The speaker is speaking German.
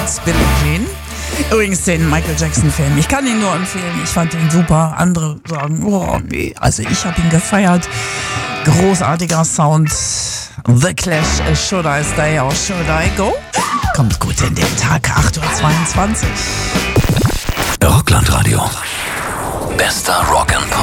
Beatles, Billie Jean. Übrigens den Michael Jackson-Film. Ich kann ihn nur empfehlen. Ich fand ihn super. Andere sagen, oh nee. Also ich habe ihn gefeiert. Großartiger Sound. The Clash, Should I Stay or Should I Go? Kommt gut in den Tag, 8:22 Uhr. Rockland Radio. Bester Rock'n'Pop.